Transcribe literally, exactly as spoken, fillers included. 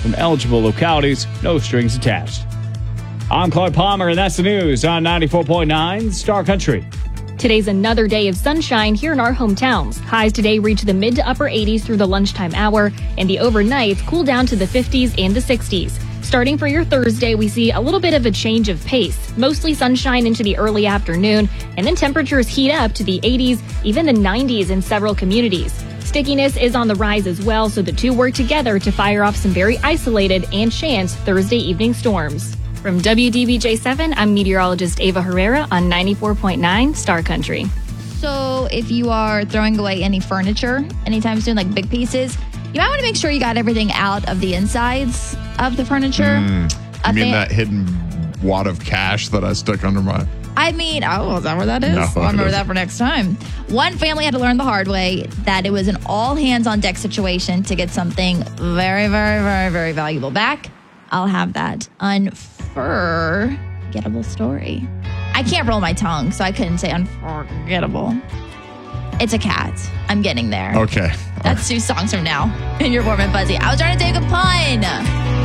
from eligible localities. No strings attached. I'm Clark Palmer, and that's the news on ninety-four point nine Star Country. Today's another day of sunshine here in our hometowns. Highs today reach the mid to upper eighties through the lunchtime hour, and the overnights cool down to the fifties and the sixties. Starting for your Thursday, we see a little bit of a change of pace. Mostly sunshine into the early afternoon, and then temperatures heat up to the eighties, even the nineties in several communities. Stickiness is on the rise as well, so the two work together to fire off some very isolated and chance Thursday evening storms. From W D B J seven, I'm meteorologist Ava Herrera on ninety-four point nine Star Country. So if you are throwing away any furniture anytime soon, like big pieces, you might want to make sure you got everything out of the insides of the furniture. Mm, you A mean fa- that hidden wad of cash that I stuck under my... I mean, oh, is that where that is? No, I'll remember it that for next time. One family had to learn the hard way that it was an all-hands-on-deck situation to get something very, very, very, very valuable back. I'll have that unforgettable story. I can't roll my tongue, so I couldn't say unforgettable. It's a cat. I'm getting there. Okay. That's two songs from now. And you're warm and fuzzy. I was trying to take a pun.